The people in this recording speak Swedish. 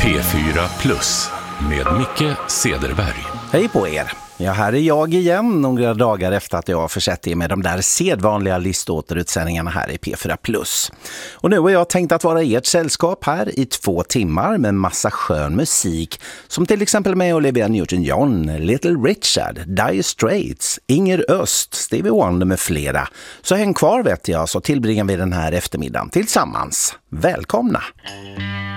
P4+ med Micke Cederberg. Hej på er! Ja, här är jag igen några dagar efter att jag har försett er med de där sedvanliga liståterutsändningarna här i P4+. Och nu har jag tänkt att vara ert sällskap här i 2 timmar med massa skön musik, som till exempel med Olivia Newton-John, Little Richard, Dire Straits, Inger Öst, Stevie Wonder med flera. Så häng kvar vet jag, så tillbringar vi den här eftermiddagen tillsammans. Välkomna!